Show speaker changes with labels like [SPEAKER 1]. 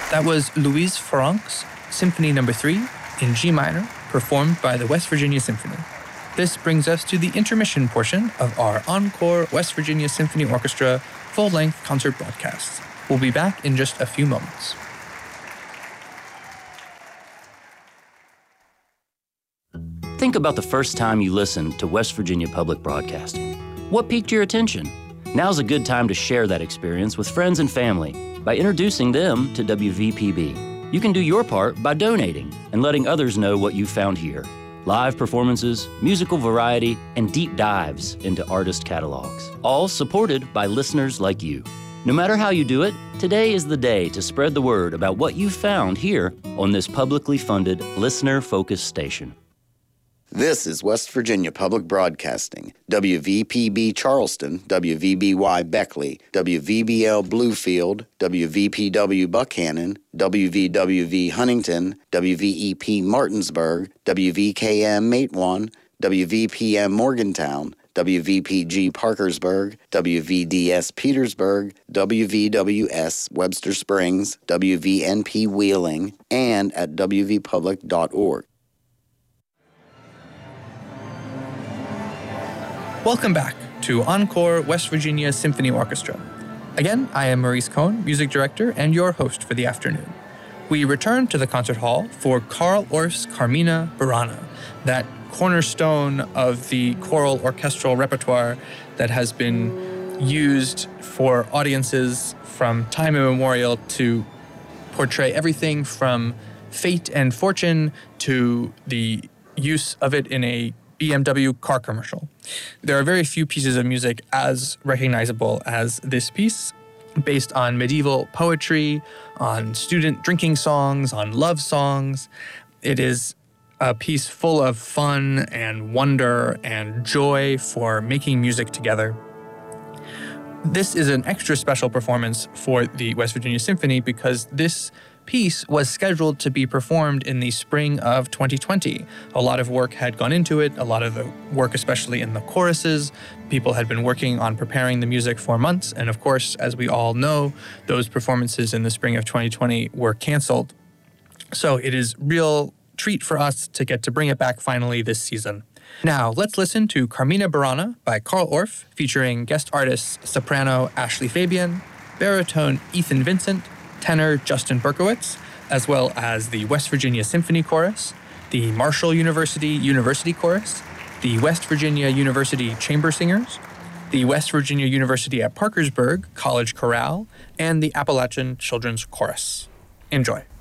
[SPEAKER 1] That was Louise Franck's Symphony No. 3 in G minor, performed by the West Virginia Symphony. This brings us to the intermission portion of our Encore West Virginia Symphony Orchestra full-length concert broadcast. We'll be back in just a few moments.
[SPEAKER 2] Think about the first time you listened to West Virginia Public Broadcasting. What piqued your attention? Now's a good time to share that experience with friends and family by introducing them to WVPB. You can do your part by donating and letting others know what you found here. Live performances, musical variety, and deep dives into artist catalogs, all supported by listeners like you. No matter how you do it, today is the day to spread the word about what you found here on this publicly funded, listener-focused station.
[SPEAKER 3] This is West Virginia Public Broadcasting, WVPB Charleston, WVBY Beckley, WVBL Bluefield, WVPW Buckhannon, WVWV Huntington, WVEP Martinsburg, WVKM Matewan, WVPM Morgantown, WVPG Parkersburg, WVDS Petersburg, WVWS Webster Springs, WVNP Wheeling, and at wvpublic.org.
[SPEAKER 1] Welcome back to Encore West Virginia Symphony Orchestra. Again, I am Maurice Cohn, music director and your host for the afternoon. We return to the concert hall for Carl Orff's Carmina Burana, that cornerstone of the choral orchestral repertoire that has been used for audiences from time immemorial to portray everything from fate and fortune to the use of it in a BMW car commercial. There are very few pieces of music as recognizable as this piece, based on medieval poetry, on student drinking songs, on love songs. It is a piece full of fun and wonder and joy for making music together. This is an extra special performance for the West Virginia Symphony because this piece was scheduled to be performed in the spring of 2020. A lot of work had gone into it, a lot of the work, especially in the choruses. People had been working on preparing the music for months, and of course, as we all know, those performances in the spring of 2020 were canceled. So it is real treat for us to get to bring it back finally this season. Now, let's listen to Carmina Burana by Carl Orff, featuring guest artists soprano Ashley Fabian, baritone Ethan Vincent, tenor Justin Berkowitz, as well as the West Virginia Symphony Chorus, the Marshall University University Chorus, the West Virginia University Chamber Singers, the West Virginia University at Parkersburg College Chorale, and the Appalachian Children's Chorus. Enjoy.